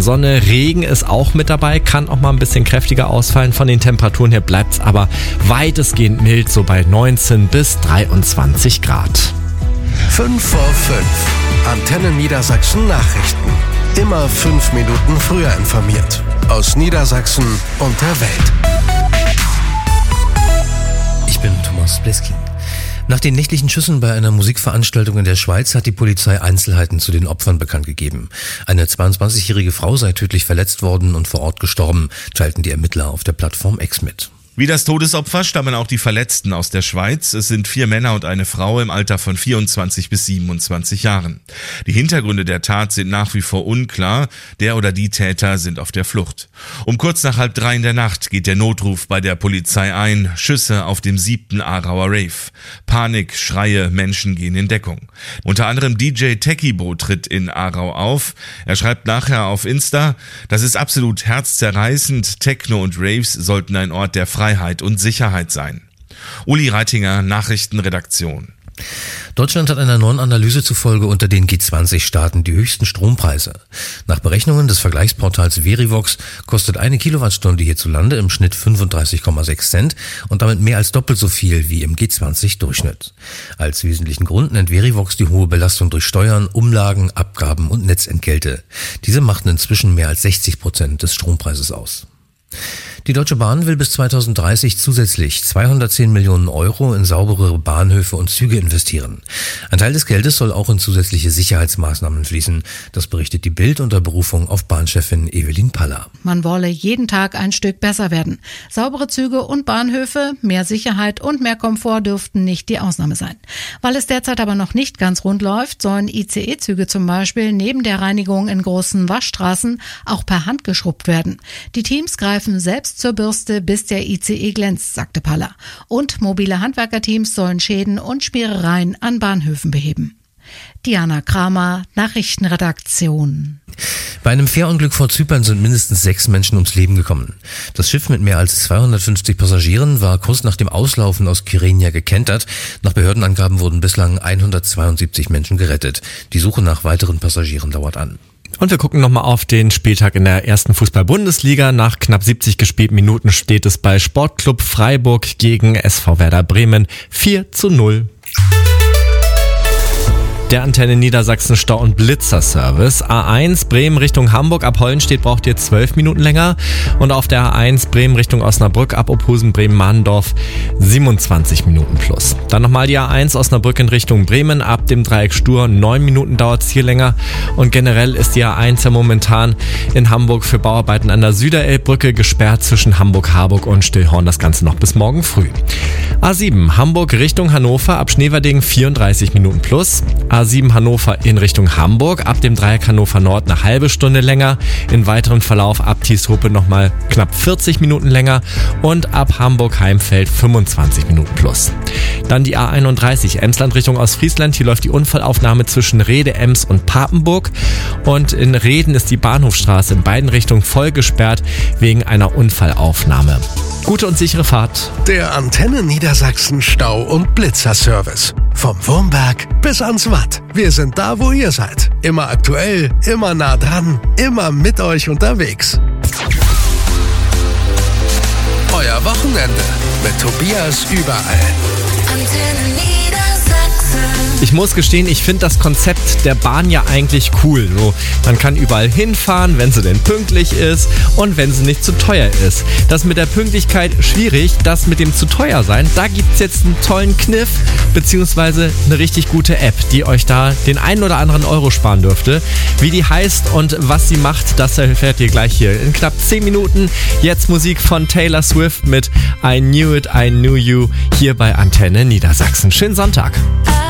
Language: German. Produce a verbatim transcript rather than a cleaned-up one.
bisschen Sonne, Regen ist auch mit dabei, kann auch mal ein bisschen kräftiger ausfallen. Von den Temperaturen her bleibt es aber weitestgehend mild, so bei neunzehn bis dreiundzwanzig Grad. fünf vor fünf. Antenne Niedersachsen Nachrichten. Immer fünf Minuten früher informiert. Aus Niedersachsen und der Welt. Ich bin Thomas Bleskin. Nach den nächtlichen Schüssen bei einer Musikveranstaltung in der Schweiz hat die Polizei Einzelheiten zu den Opfern bekannt gegeben. Eine zweiundzwanzigjährige Frau sei tödlich verletzt worden und vor Ort gestorben, teilten die Ermittler auf der Plattform X mit. Wie das Todesopfer stammen auch die Verletzten aus der Schweiz. Es sind vier Männer und eine Frau im Alter von vierundzwanzig bis siebenundzwanzig Jahren. Die Hintergründe der Tat sind nach wie vor unklar. Der oder die Täter sind auf der Flucht. Um kurz nach halb drei in der Nacht geht der Notruf bei der Polizei ein. Schüsse auf dem siebten Aarauer Rave. Panik, Schreie, Menschen gehen in Deckung. Unter anderem D J Techibo tritt in Aarau auf. Er schreibt nachher auf Insta: Das ist absolut herzzerreißend. Techno und Raves sollten ein Ort der Freiheit und Sicherheit sein. Uli Reitinger, Nachrichtenredaktion. Deutschland hat einer neuen Analyse zufolge unter den G zwanzig Staaten die höchsten Strompreise. Nach Berechnungen des Vergleichsportals Verivox kostet eine Kilowattstunde hierzulande im Schnitt fünfunddreißig Komma sechs Cent und damit mehr als doppelt so viel wie im G zwanzig Durchschnitt. Als wesentlichen Grund nennt Verivox die hohe Belastung durch Steuern, Umlagen, Abgaben und Netzentgelte. Diese machten inzwischen mehr als sechzig Prozent des Strompreises aus. Die Deutsche Bahn will bis zweitausenddreißig zusätzlich zweihundertzehn Millionen Euro in saubere Bahnhöfe und Züge investieren. Ein Teil des Geldes soll auch in zusätzliche Sicherheitsmaßnahmen fließen. Das berichtet die Bild unter Berufung auf Bahnchefin Evelyn Paller. Man wolle jeden Tag ein Stück besser werden. Saubere Züge und Bahnhöfe, mehr Sicherheit und mehr Komfort dürften nicht die Ausnahme sein. Weil es derzeit aber noch nicht ganz rund läuft, sollen I C E-Züge zum Beispiel neben der Reinigung in großen Waschstraßen auch per Hand geschrubbt werden. Die Teams greifen selbst zur Bürste, bis der I C E glänzt, sagte Paller. Und mobile Handwerkerteams sollen Schäden und Spierereien an Bahnhöfen beheben. Diana Kramer, Nachrichtenredaktion. Bei einem Fährunglück vor Zypern sind mindestens sechs Menschen ums Leben gekommen. Das Schiff mit mehr als zweihundertfünfzig Passagieren war kurz nach dem Auslaufen aus Kyrenia gekentert. Nach Behördenangaben wurden bislang hundertzweiundsiebzig Menschen gerettet. Die Suche nach weiteren Passagieren dauert an. Und wir gucken nochmal auf den Spieltag in der ersten Fußball-Bundesliga. Nach knapp siebzig gespielten Minuten steht es bei Sportclub Freiburg gegen S V Werder Bremen vier zu null. Der Antenne Niedersachsen Stau- und Blitzer-Service. A eins Bremen Richtung Hamburg ab Hollenstedt braucht ihr zwölf Minuten länger. Und auf der A eins Bremen Richtung Osnabrück ab Ophusen Bremen-Mahndorf siebenundzwanzig Minuten plus. Dann nochmal die A eins Osnabrück in Richtung Bremen ab dem Dreieck Stur. neun Minuten dauert es hier länger. Und generell ist die A eins ja momentan in Hamburg für Bauarbeiten an der Süderelbbrücke gesperrt zwischen Hamburg-Harburg und Stillhorn. Das Ganze noch bis morgen früh. A sieben Hamburg Richtung Hannover ab Schneverding vierunddreißig Minuten plus. A sieben Hannover in Richtung Hamburg, ab dem Dreieck Hannover Nord eine halbe Stunde länger, in weiteren Verlauf ab Thiesruppe nochmal knapp vierzig Minuten länger und ab Hamburg-Heimfeld fünfundzwanzig Minuten plus. Dann die A einunddreißig Emsland Richtung Ostfriesland, hier läuft die Unfallaufnahme zwischen Rhede, Ems und Papenburg und in Rheden ist die Bahnhofstraße in beiden Richtungen voll gesperrt wegen einer Unfallaufnahme. Gute und sichere Fahrt. Der Antenne Niedersachsen Stau- und Blitzer-Service. Vom Wurmberg bis ans Watt. Wir sind da, wo ihr seid. Immer aktuell, immer nah dran, immer mit euch unterwegs. Euer Wochenende mit Tobias überall. Antenne Niedersachsen. Ich muss gestehen, ich finde das Konzept der Bahn ja eigentlich cool. So, man kann überall hinfahren, wenn sie denn pünktlich ist und wenn sie nicht zu teuer ist. Das mit der Pünktlichkeit schwierig, das mit dem zu teuer sein, da gibt es jetzt einen tollen Kniff beziehungsweise eine richtig gute App, die euch da den einen oder anderen Euro sparen dürfte. Wie die heißt und was sie macht, das erfährt ihr gleich hier in knapp zehn Minuten. Jetzt Musik von Taylor Swift mit I Knew It, I Knew You hier bei Antenne Niedersachsen. Schönen Sonntag.